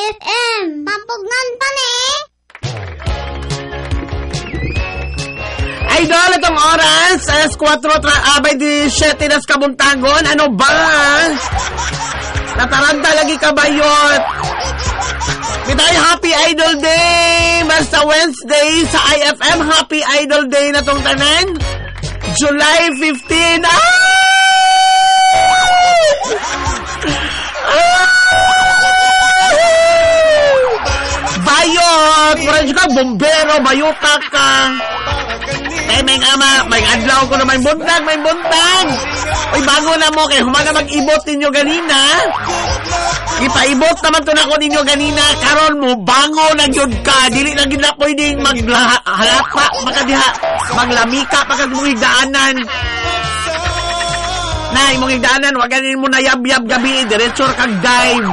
IFM. Pampugnan pa ni. Idol, itong oras, alas 4:27 nas kabuntagon. Ano ba? Nataranta lagi kabayot. Bitay, Happy Idol Day! Basta Wednesday sa IFM, Happy Idol Day na tong tanan. July 15. Bayot! Parang ka, bombero, bayota ka. May ama, may adlaw ko na may buntag. Uy, bago na mo, kaya humaga mag-ibot ninyo ganina. Ipaibot naman to na ko ninyo ganina. Karon mo, bango na yun ka. Dili na gina pwedeng maghalapa, makadiha, maglamika, pagkat mong higdaanan. Nay, mong higdaanan, wag ganin mo na yab-yab gabi, diretsor kag dive.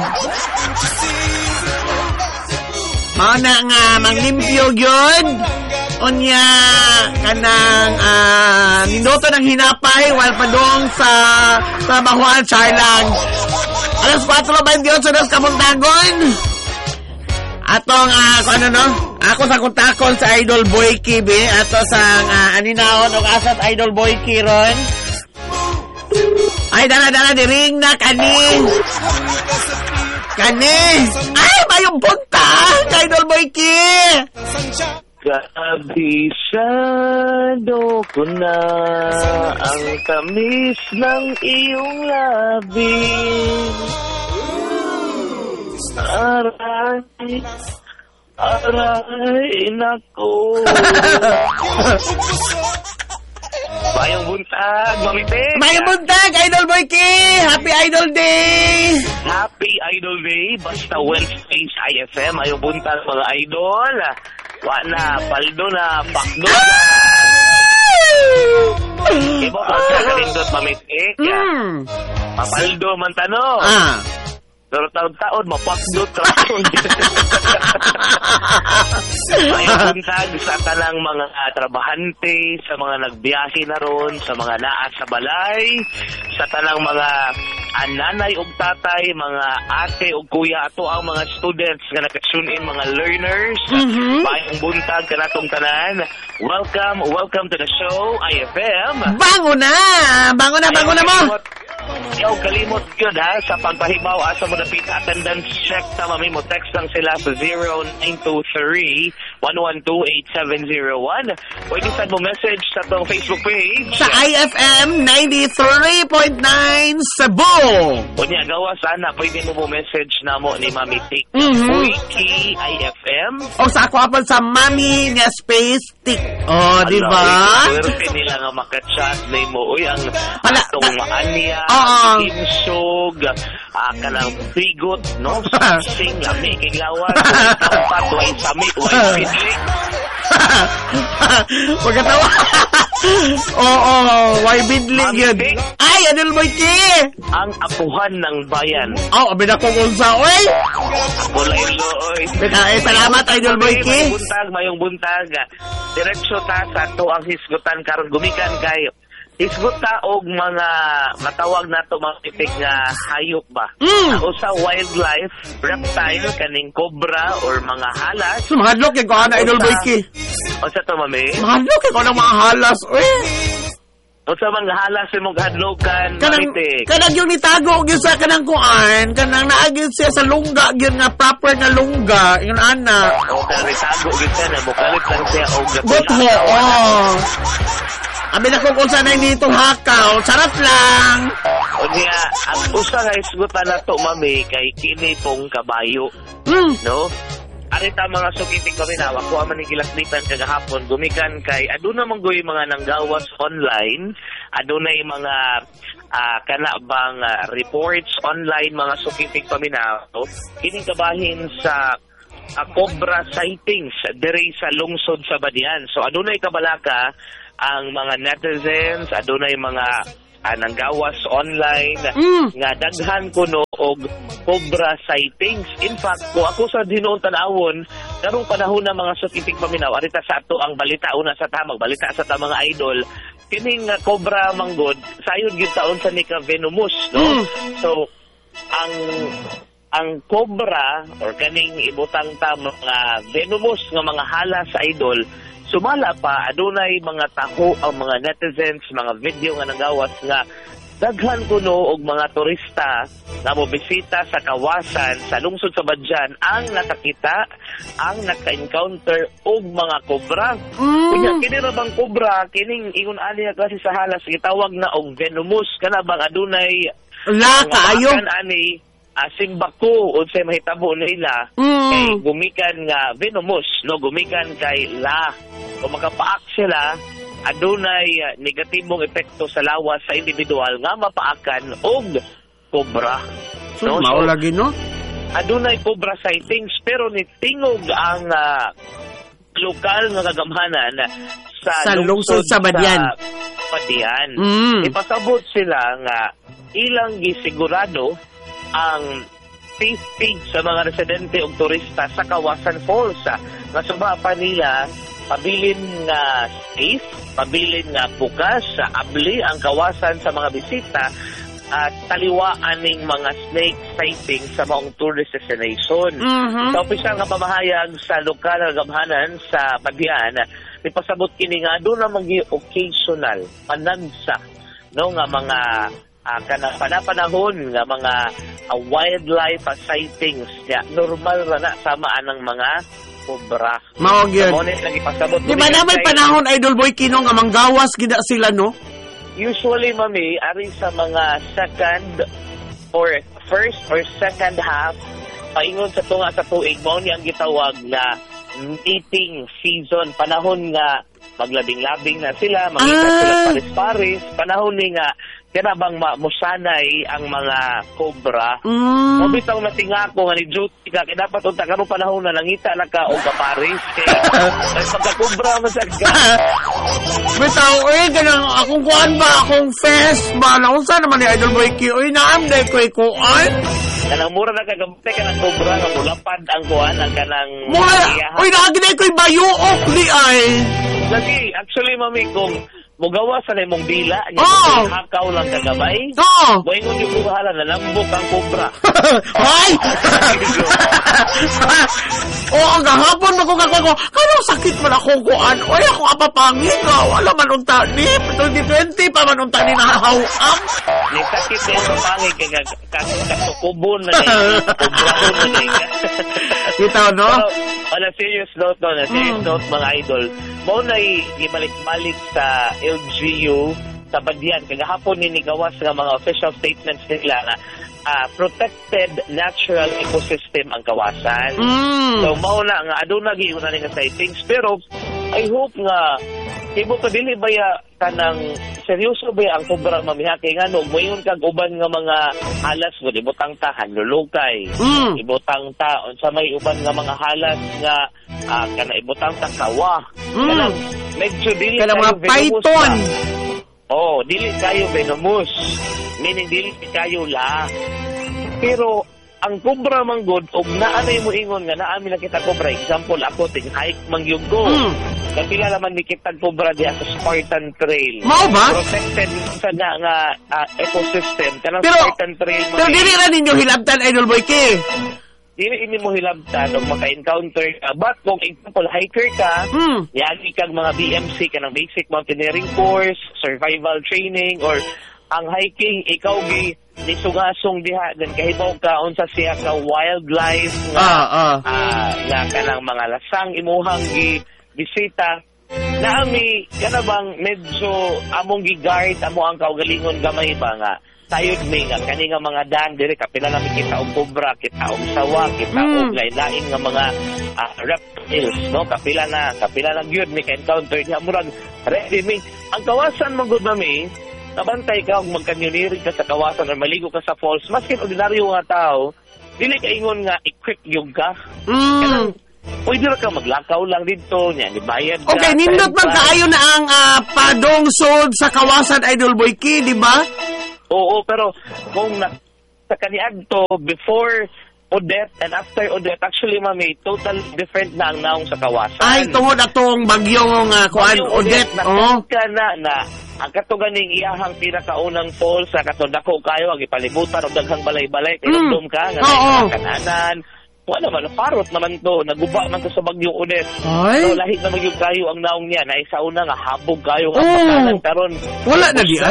Mauna nga, manglimpyo yun. Onya, kanang, ninuto ng hinapay, while pa doon sa trabahuan, Charlang. Alas 4:28 sa Kamuntagon. Atong, ako sa kuntakon sa Idol Boy Kibi, ato sa, aninaon, o asat Idol Boy Kiron. Ay, dala, diring na, kani. Ay, mayong punta, Idol Boy Ki. Kabisado ko na ang tamis ng iyong labi. Aray, nako. Mayong buntag, mamitik. Mayong buntag, Idol Boy Ki. Happy Idol Day. Happy Idol Day. Basta Wednesday sa IFM. Mayong buntag, mga idol. Wala, paldo na, pakdo na. Ibo ka sa kalindot, mamitik. Mapaldo man tanong. Pero taon-taon, mapakdot rason. Mayong buntag sa tanang mga trabahante, sa mga nagbiyahe na ron, sa mga naa sa balay, sa tanang mga nanay o tatay, mga ate o kuya, ato ang mga students na nakatune in, mga learners. Mayong buntag kanatong tanan. Welcome to the show, IFM. Bango na mo. Yaw, kalimot yun ha, sa pagpahibaw, asa mo dapit attendance check, tama mo, text lang sila sa 0923-112-8701. Pwede send mo message sa tong Facebook page. Sa IFM 93.9 Cebu. Kunya, gawa sana, pwede mo message na mo ni Mami Tik. Wiki IFM. O sa ako apal sa Mami niya Space Tik. O, diba? Pwede nila nga makachat na mo. Uy, ang atong maanya. Insog, kanang pigot, no? Sing, lami, kiglawan, kampat, way samit, way pidlik. Pagkatawa. Way bidlik yun. Ay, Idol Boy Ki. Ang apuhan ng bayan. Abin ako kung sa, oy. Ako laylo, oy. Salamat, Idol Boy Ki. Mayong buntag. Diretso ta sa to ang hisgutan karon gumikan kayo. Isguta og mga matawag na to mga tipik nga hayop ba? O sa wildlife, reptile, kaning cobra or mga halas. Mahadlok yung kung Idol Boy Ki. O sa to, mami? Mahadlok yung kung mga halas. O sa mga halas yung mga hadlokan, mamitik. Kanang yung nitago yun sa kanang kuan, kanang naagin siya sa lungga, yun nga proper na lungga, yun ana. O kanang nitago yun siya na bukalit lang siya o gatulha. Abi na kung saan ay dito hakaw. Sarap lang. O niya, ang usa nga isgutan na to, mami, kay kini pong kabayo. No? Arita mga sukitik kami na, wako man ni gilaslitan kagahapon, gumikan kay, aduna mong goy mga nanggawas online, aduna yung mga kanabang reports online, mga sukitik kami na, kining kabahin sa cobra sightings dire sa lungsod sa Badian. So, adunay kabalaka ang mga netizens, adunay mga nanggawas online nga daghan kuno og cobra sightings. In fact, ko ako sa dinuon tanawon karong panahon na mga sukitik paminaw arita sa ato ang balita una sa tamag balita sa ta mga idol kining cobra manggod sayod gyud taon sa nika venomous, no? So ang ang cobra or kaning ibutang ta mga venomous nga mga halas sa idol, sumala pa adunay mga taho ang mga netizens, mga video nga nagawas nga daghan kuno og mga turista na mobisita sa kawasan sa lungsod sa Badyan ang nakakita, ang naka-encounter og mga kobra. Kanya kini ra bang kobra kining ingon ani kasi sa halas gitawag na og venomous kana bang adunay kaayo ani simbako unsay mahitabo nila kay gumikan nga venomous no gumikan kay kung makapaak sila adunay negatibong epekto sa lawas sa individual nga mapaakan og kobra. No? Mao lagi no? Adunay cobra sightings pero nitingog ang lokal nga kagamhanan sa lungsod sa Badyan. Ipasabot sila nga ilang gisigurado ang safety sa mga residente o turista sa Kawasan Falls nga suba pa nila pabilin nga safe, pabilin nga bukas, abli ang kawasan sa mga bisita at taliwaan ng mga snake sighting sa maong tourist destination. Sa opisyal nga pamahayag sa lokal nga gamhanan sa Badyan, ipasabot kini nga doon na occasional panansa no nga mga panapanahon nga mga wildlife sightings ya normal ra na samaan ng mga kobra. Mao gyud. Di ba na may panahon Idol Boy Kino nga manggawas gida sila no? Usually mami ari sa mga first or second half paingon sa tunga sa tuig mao ni ang gitawag na mating season, panahon nga maglabing-labing na sila, makita sila paris-paris, panahon ni nga kanabang musanay ang mga kobra. Mabitaw na tingako nga ni duty ka, kaya dapat unta karong panahon na nangita na ka o kaparis. Kaya pagka-kobra masagka. Bitaw, ganang akong kuan ba, akong fest ba, naunsa naman ni Idol Boy Q, naamday ko ikuan. Kanang mura na kagabte ka ng kobra, nga mulapad ang kuan, ang kanang... naaginay ko'y bayuok di ay. Lagi, actually mami, kung mugawa sa na mong bila, hakaw lang kagabay. Buingon yung buhala na lambok ang kobra. Ay! Ang gahapon magkukako. Kanong sakit man akong kuan. Oy, ako apapangin. Wala man unta ni. 2020 pa man unta ni nahahawam. Ni sakit na yung pangin katukubon na na kobra na na. Kita no? On a serious note, mga idol, mo na ibalik-balik sa LGU sa Badyan kagahapon ni gawas nga mga official statements nila na protected natural ecosystem ang kawasan. So mao na nga aduna giuna ni nga sightings pero I hope nga ibo pa dili baya kanang seryoso ba ang kobra mamiha kay ngano moingon kag uban nga mga halas mo ibutang ta hanlulukay ibutang ta unsa may uban nga mga halas nga kana ibutang ta kawa kanang medyo dili kanang mga python dili kayo venomous meaning dili kayo pero ang kobra manggod og naanay mo ingon nga naami na kita kobra example ako ting hike mangyug ko kapila naman ni kita kobra diha sa Spartan Trail mao ba protected sa nga ecosystem kanang Spartan Trail pero dili ra ninyo hilabtan Idol Boy K dili ini mo hilabtan og maka-encounter ka but kung example hiker ka yagi kag mga BMC kanang basic mountaineering course survival training or ang hiking ikaw nisugasong diha dan kahibaw ka unsa siya ka wildlife nga nga kanang mga lasang imuhang bisita naami kanabang medyo among gi-guard amo ang kaugalingon gamay ba nga sayod mi nga kani nga mga daan dire kapila na kita og kobra kita og sawa kita og lain-lain nga mga reptiles no kapila na gyud mi ka encounter diha murag ready mi ang kawasan magud mami nabantay ka kung magkanyoneering ka sa kawasan o maligo ka sa falls, maski ordinaryo nga tao, dili ka ingon nga i-quick yung ka. Pwede na ka maglakaw lang dito, niya, ibayad ka. Okay, nindot man kaayo na ang padungsod sa kawasan Idol Boy K, di ba? Oo, pero kung sa kaniadto, before Odette, and after Odette, actually, mami, total different na ang naong sa kawasan. Ay, tungod atong bagyong kuan Odette. Oh. Na ang katuganing iyahang pinakaunang falls sa katundako kayo ang ipalibutan og daghang balay-balay tinumdum ka nga kananan. Wala man, parot naman to, naguba man to sa bagyong Odette. So, lahit na magyong kayo ang naong niya, na isa una nga habog kayo nga pagkanan karon. Wala na di ay?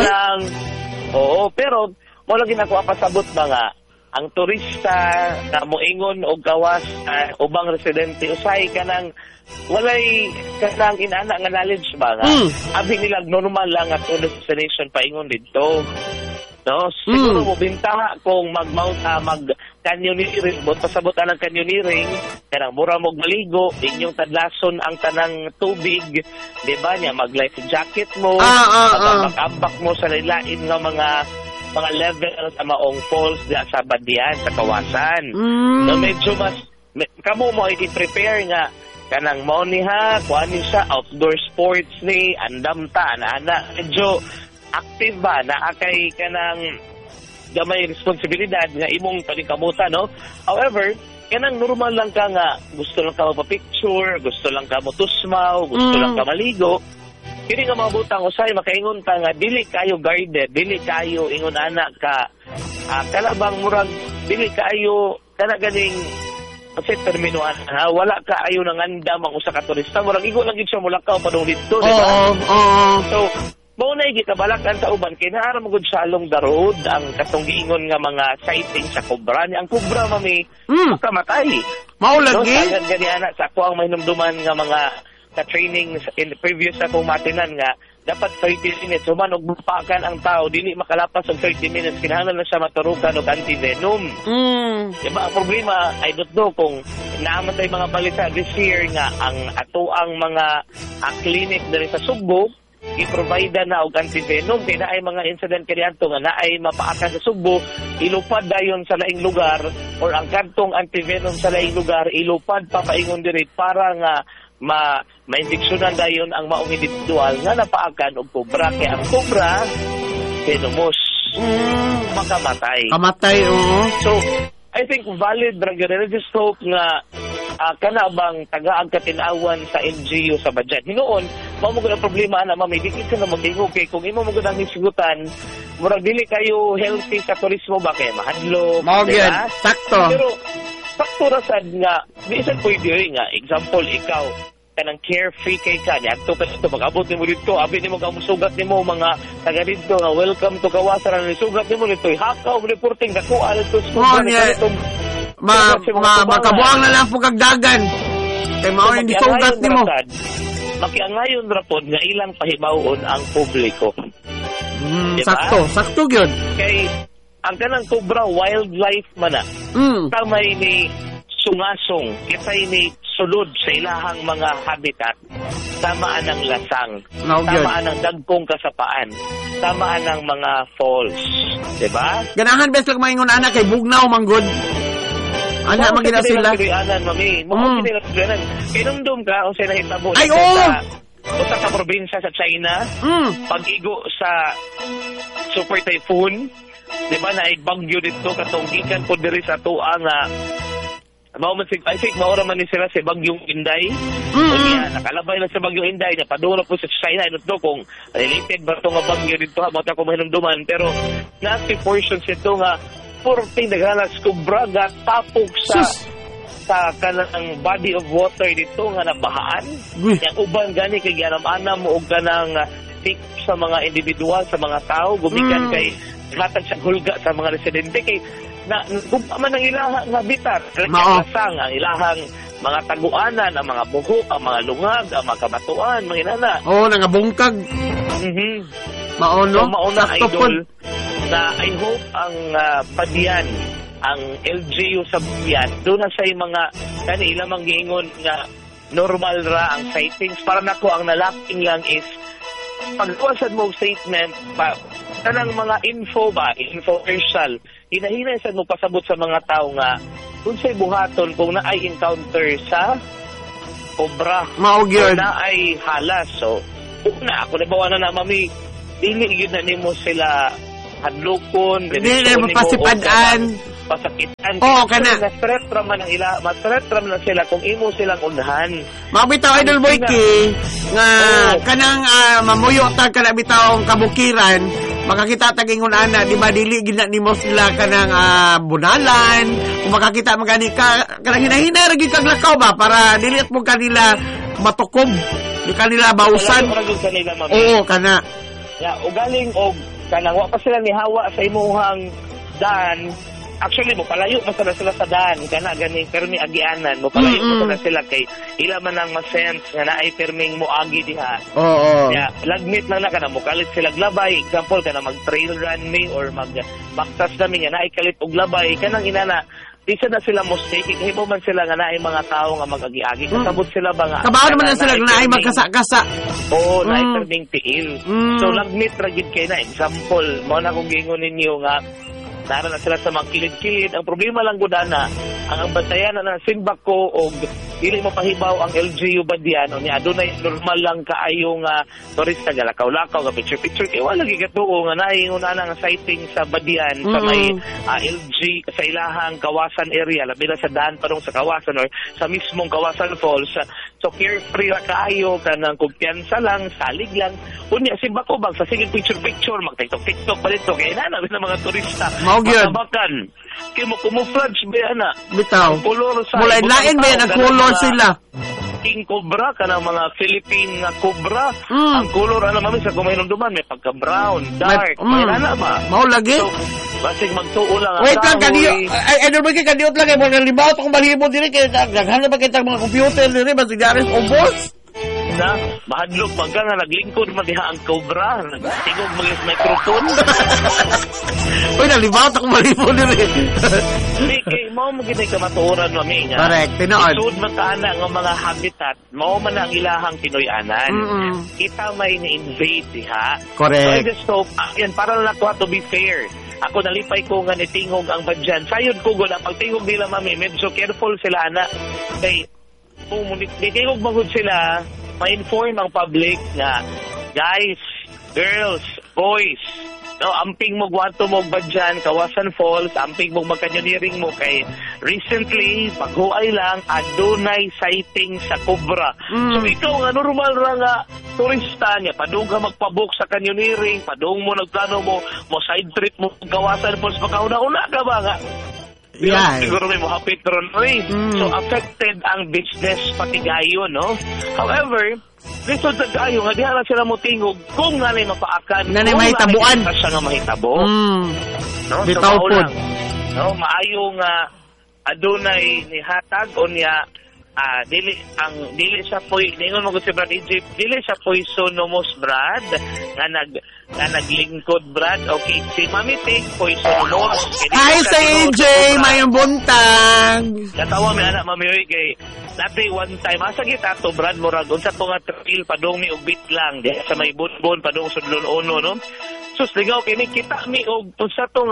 Oo, pero wala ginako pasabot mga ang turista na moingon og gawas ubang residente usay kanang walay kanang inana nga knowledge ba nga abi nila normal lang at tourist destination paingon didto. No, siguro mo bintaha kung mag canyoneering, mo pasabot ang canyoneering, kanang mura mo maligo, inyong tadlason ang tanang tubig, di ba niya, mag life jacket mo, mag-ambak mo sa lilain nga mga levels sa maong falls sa Badian, sa Kawasan. So medyo mas, kamo mo i-prepare nga, kanang mo ni ha, kuha ni siya, outdoor sports ni, andam ta, ana, medyo active ba, naakay kanang gamay responsibilidad nga imong panikamutan, no? However, kanang normal lang ka nga, gusto lang ka magpa-picture, gusto lang ka motusmaw, gusto lang ka maligo, kini nga mga butang usay makaingon ta nga dili kayo guarded, dili kayo ingon ana ka kalabang murag dili kayo kana ganing kasi termino ana wala ka ayo nang andam ang usa ka turista murag igo lang gid siya mulakaw padung didto di ba? So mao na gitabalakan sa uban kay naara mo gud sa along the road ang katong giingon nga mga sighting sa cobra ni ang cobra mami makamatay mao lagi no, gani ana sa ako ang mahinumduman nga mga training in the previous akong matinan nga dapat 30 minutes human og bupakan ang tao dili makalapas og 30 minutes kinahanglan na siya maturukan og antivenom. Diba ang problema I don't know kung naamatay mga balita this year nga ang atoang mga clinic diri sa Sugbo i-provide na og antivenom kay naay mga incident kaniadto nga naay mapaakan sa Sugbo ilupad dayon sa laing lugar or ang kantong antivenom sa laing lugar ilupad papaingon diri para nga ma-injeksyonan dayon ang maong individual nga napaakan og cobra kay ang cobra venomous makamatay so I think valid ra gyud just hope nga kana bang tagaag katinawan sa NGO sa budget hinuon mao mo gud ang problema ana mami dili ka na magingog kay kung imo mo gud ang hisgutan murag dili kayo healthy sa turismo ba kay mahadlo diba? Sakto pero sakto ra sad nga di sad pwede nga example ikaw kanang carefree kay ka ni adto ka dito pag-abot nimo dito abi nimo ka musugat nimo mga taga dito nga welcome to Kawasan ni sugat nimo dito hakaw reporting dako ala to school makabuang na lang po kagdagan kay mao hindi sugat nimo makiangayon ra pod nga ilang pahibawon ang publiko diba? sakto gyud kay ang kanang cobra wildlife man na tamay ni sungasong kitay ni sulod sa ilahang mga habitat tamaan ng lasang tamaan ng dagkong kasapaan tamaan ng mga falls diba? Ganahan best lang maingon anak kay bugnaw manggod anak magina sila mami mo kinilagyanan kinumdum ka o sa nahitabo ay usa ka probinsya sa China pag-igo sa super typhoon diba na igbagyo dito katong gikan po diri sa tuwa nga I think maura man ni sila sa Bagyong Inday. Nakalabay na sa Bagyong Inday, napadura po sa China. I don't know kung related ba ito nga bagyo dito ha, mata ko mahinumduman. Pero nasi portions ito nga 14 naghalas kubraga tapok sa kanang body of water dito nga nabahaan. Yang uban gani kay ganam-anam o ganang thick sa mga individual, sa mga tao, gumikan kay hatag sa hulga sa mga residente kay na man ang ilahang habitat lasang ang ilahang mga taguanan ang mga buhok ang mga lungag ang mga kabatuan mga inana nangabungkag so mauna idol na I hope ang Badian ang LGU sa Badian doon na say mga ilang giingon nga normal ra ang sightings para nako ang nalaking lang is pagkuwasan mo statement pa kanang mga info commercial hinahinay sad mo pasabot sa mga tao nga unsay buhaton kung naay encounter sa cobra mao gyud naay halas so una ako nabawa na mami dili gyud na nimo sila hadlokon dili mo pasipadan pasakitan. Oo, kana. Na-threat raman ang ila, ma-threat raman na sila kung imo silang unahan. Mabitaw Idol Boyki nga kanang mamuyo tag kana bitaw kabukiran makakita tag ingon ana di ba dili gina nimo sila kanang bunalan kung makakita magani ka kanang hinahina ra gyud kag lakaw ba para dili mo kanila matukob di kanila bausan. Oo kana. Ya ugaling og kanang wa pa sila nihawa sa imuhang dan. Actually, mo palayo pa sila sa daan, kana gani permi agianan, mo palayo pa sila kay ila man ang ma-sense nga naay perming moagi diha. Oo. Ya, lagmit lang na kana mo kalit sila glabay, example kana mag-trail run me or mag-backtas kami nga naay kalit og labay, kanang inana isa na sila mistake, himo man sila nga naay mga tao nga mag-agi-agi, kasabot sila ba nga. Kabaw naman na sila nga naay magkasa-kasa. Oo, naay perming tiil. So lagmit ra gid kay na example, mo na kung gingon ninyo nga nara na sila sa mga kilid-kilid. Ang problema lang gudana, ang bantayan na ng sinbak ko o dili mapahibaw ang LGU Badian o niya adunay normal lang kaayong turista galakaw-lakaw nga picture-picture kay wala gigatuo nga naingon ana nga sighting sa Badian sa may LG sa ilahang Kawasan area labi na sa daan padung sa Kawasan or sa mismong Kawasan Falls. So carefree ra kaayo kanang kumpiyansa lang, salig lang. Unya sinbak ko bang sa sige picture-picture mag-TikTok pa dito kay na mga turista. Makabakan. Kaya mo camouflage ba na? Bitaw. Mulay lain ba ang color sila? King Cobra, kanang mga Philippine Cobra. Ang color, mami, sa kumainunduman, may pagka-brown, dark. May na ba? Mau lagi? So, basig magtuo lang. Wait lang, ano ba kayo kaniyot lang? Mga libaw, itong malibot din. Naghanap ba kayo mga computer din? Basig daris o boss? Na mahadlok pagka nga naglingkod man diha ang Cobra tingog magis microphone. Uy, nalibaw ako malibot din kay mao mo gid ka matuoran mami nga correct tinood sud man ana nga mga habitat mao man ang ilahang Pinoy-anan. Kita may ni-invade diha correct. So I just hope yan para lang ako to be fair. Ako nalipay ko nga ni tingog ang Badyan sayod ko gud pag tingog nila mami medyo careful sila ana kay kung di tingog magud sila ma-inform ang public na guys, girls, boys, no, amping mo guwanto mo Badyan, Kawasan Falls, amping mo magkanyoneering mo kay recently, paghuay lang, adunay sighting sa Cobra. So ikaw nga normal ra nga turista niya, padung ka magpabook sa canyoneering, padung mo nagplano mo side trip mo Kawasan Falls, makauna-una ka ba nga? Yeah. Siguro may mahapit ron rin. So, affected ang business pati gayo, no? However, lisod na gayo, nga diha na sila mo tingog kung nga na mapaakan. Nga na mahitabuan. Kung nga siya nga mahitabo. No? Bitaw po. No? Maayong adunay ni hatag o niya dili siya poy ningon mo si Brad Egypt dili siya poisonous Brad nga naglingkod Brad okay si Mami Tig poisonous hi sa AJ mayong buntag katawa mi anak Mami Oy kay dati one time asa kita to Brad murag unsa to nga trail padung mi og bit lang di sa may bunbon padung sudlon uno no sus ligaw kini kita mi og unsa to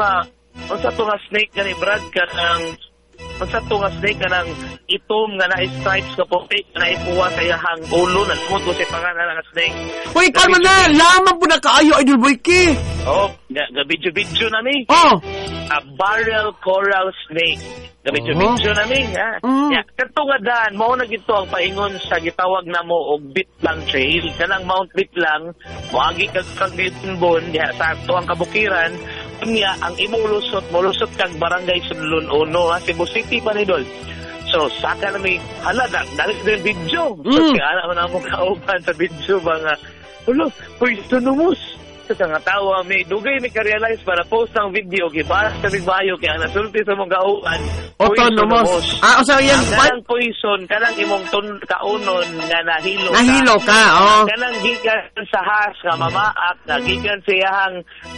nga snake gani Brad kanang unsa to nga snake kanang itom nga na stripes ka puti na ipuwa sa iyang ulo na sumot ko sa pangalan nga snake. Uy, kalma na, lamang po na kaayo Idol Boyki. Oh, gabidyo-bidyo na mi. Oh. A barrel coral snake. Gabidyo-bidyo na mi, ha. Kato nga daan, mao na gito ang paingon sa gitawag na mo og Bitlang Trail. Kanang Mount Bitlang, moagi kag Kagnitinbon diha sa tuang kabukiran. Niya ang mulusot kag barangay Sudlon Uno ha Cebu City pa ni Dol. So saka na may halaga dali din video. So kaya na mo kauban sa video ba nga ulo poisonous sa nga tawa may dugay mi ka-realize para post ang video giba sa bigbayo kaya nasulti sa mong gauan autonomous usa yan kanang poison kanang imong kaunon nga nahilo ka kanang gikan sa has nga mamaak nga gikan sa iyang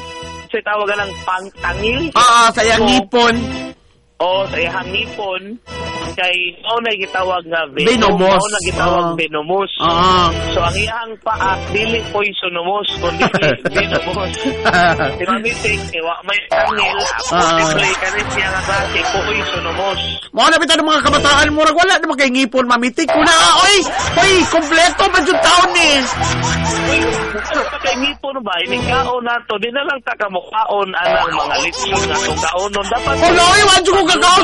sa tawagan ng pangtangil. Sa iyang ngipon. Sa iyang ngipon. kay mao na gitawag nga Venomous. mao na gitawag venomous. So ang iyang paa dili poisonous kundi venomous. Si Mamitik wa may tangil posible kanin siya nga klase poisonous. Mao na bitan mga kabataan murag wala na kay ngipon Mamitik kuna oy kompleto pa jud taon ni. Kay ngipon ba ini kaon nato di na lang ta kamukaon anang mga litson nga tong kaonon dapat. Oh no, wa jud ko kakaon